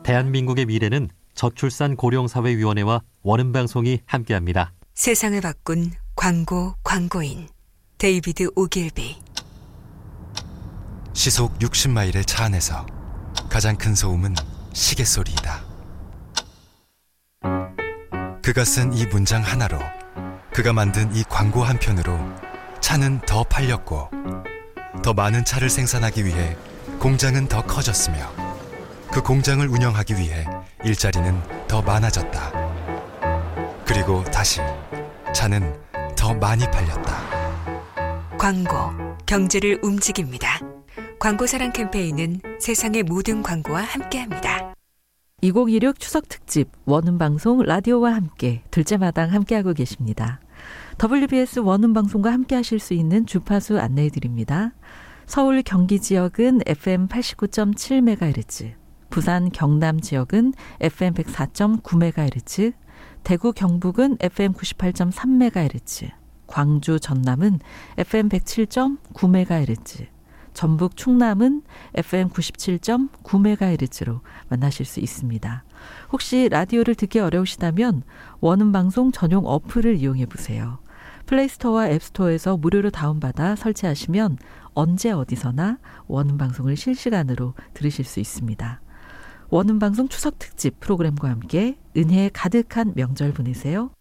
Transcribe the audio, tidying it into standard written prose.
대한민국의 미래는 저출산고령사회위원회와 원음방송이 함께합니다. 세상을 바꾼 광고인 데이비드 오길비. 시속 60마일의 차 안에서 가장 큰 소음은 시계 소리이다. 그가 쓴 이 문장 하나로, 그가 만든 이 광고 한 편으로 차는 더 팔렸고, 더 많은 차를 생산하기 위해 공장은 더 커졌으며, 그 공장을 운영하기 위해 일자리는 더 많아졌다. 그리고 다시 차는 더 많이 팔렸다. 광고, 경제를 움직입니다. 광고사랑 캠페인은 세상의 모든 광고와 함께합니다. 2016 추석 특집 원음방송 라디오와 함께 둘째 마당 함께하고 계십니다. WBS 원음방송과 함께하실 수 있는 주파수 안내해드립니다. 서울 경기 지역은 FM 89.7MHz, 부산 경남 지역은 FM 104.9MHz, 대구 경북은 FM 98.3MHz, 광주 전남은 FM 107.9MHz, 전북 충남은 FM 97.9MHz로 만나실 수 있습니다. 혹시 라디오를 듣기 어려우시다면 원음방송 전용 어플을 이용해 보세요. 플레이스토어와 앱스토어에서 무료로 다운받아 설치하시면 언제 어디서나 원음방송을 실시간으로 들으실 수 있습니다. 원음방송 추석 특집 프로그램과 함께 은혜 가득한 명절 보내세요.